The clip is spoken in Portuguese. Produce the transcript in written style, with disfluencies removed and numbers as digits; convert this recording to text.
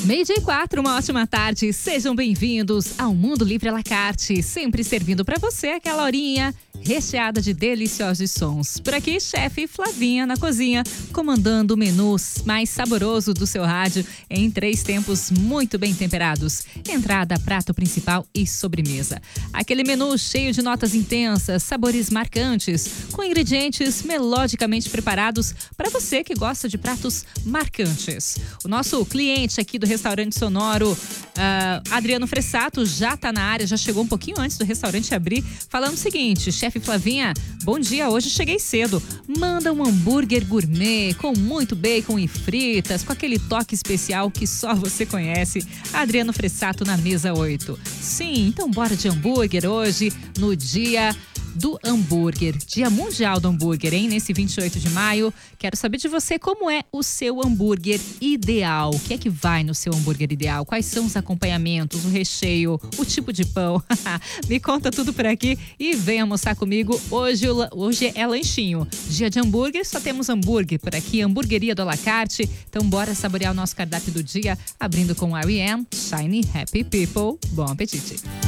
Meio-dia e 4, uma ótima tarde. Sejam bem-vindos ao Mundo Livre à la carte, sempre servindo para você aquela horinha recheada de deliciosos sons. Por aqui, chefe Flavinha na cozinha, comandando o menu mais saboroso do seu rádio em 3 tempos muito bem temperados: entrada, prato principal e sobremesa. Aquele menu cheio de notas intensas, sabores marcantes, com ingredientes melodicamente preparados para você que gosta de pratos marcantes. O nosso cliente aqui do Restaurante Sonoro, Adriano Fressato, já está na área, já chegou um pouquinho antes do restaurante abrir, falando o seguinte: chefe Flavinha, bom dia, hoje cheguei cedo. Manda um hambúrguer gourmet com muito bacon e fritas, com aquele toque especial que só você conhece. Adriano Fressato na mesa 8. Sim, então bora de hambúrguer hoje, no dia do hambúrguer, Dia Mundial do Hambúrguer, hein? Nesse 28 de maio, quero saber de você como é o seu hambúrguer ideal. O que é que vai no seu hambúrguer ideal? Quais são os acompanhamentos, o recheio, o tipo de pão? Me conta tudo por aqui e vem almoçar comigo. Hoje é lanchinho. Dia de hambúrguer, só temos hambúrguer por aqui, hamburgueria do à la carte. Então bora saborear o nosso cardápio do dia, abrindo com R.E.M., Shiny Happy People. Bom apetite!